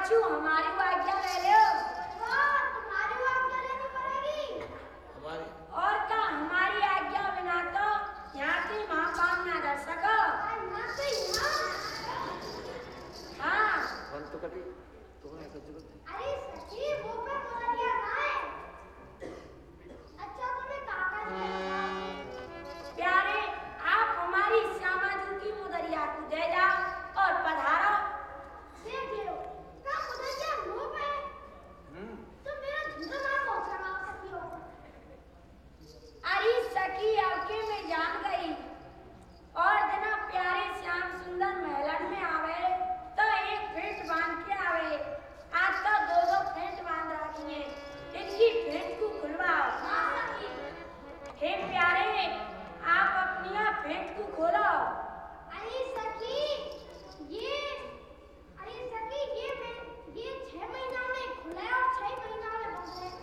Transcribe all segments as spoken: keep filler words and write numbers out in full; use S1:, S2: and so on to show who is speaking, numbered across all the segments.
S1: बच्चू हमारी आज्ञा ले लो।
S2: तुम्हारी आज्ञा लेनी पड़ेगी।
S3: हमारी
S1: और का हमारी आज्ञा बिना तो यहाँ की महाकामना कर सको। हाँ
S3: कौन तो कभी तुम्हें कुछ
S2: अरे सच्ची वो पे मुदरिया ना है। अच्छा तुम्हें कहाँ करना
S1: प्यारे आप हमारी श्यामा जी की मुदरिया को दे जाओ और पधारो।
S2: देख लो का मुदरिया मुंह पे तो मेरा दिमाग बहुत खराब कर दियो।
S1: अरे सखी अवके में जान गई और जना प्यारे श्याम सुंदर महलन में आवे तो एक फेंट बांध के आवे। आज तो दो दो फेंट बांध रखी है, इनकी फेंट को खुलवाओ। हे प्यारे आप अपनी फेंट को खोलो।
S2: अरे सखी ये अरे सखी ये मैं ये छह महीना में खुला है और छह महीना में बंद है।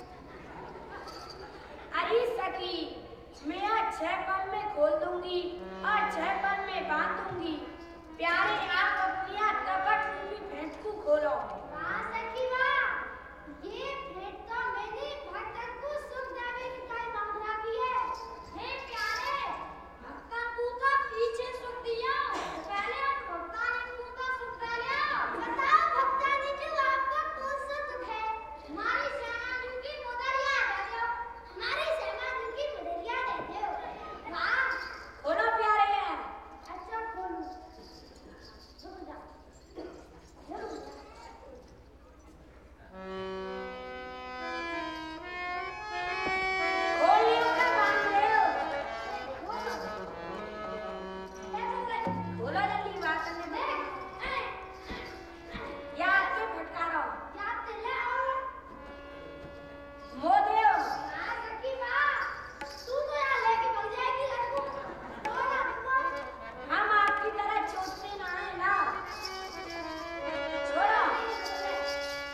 S1: अरे सखी मैं आज छह पल में खोल दूंगी और छह पल में बांध दूंगी। प्यारे आप अपनी कपट रूपी फेंट को खोलो।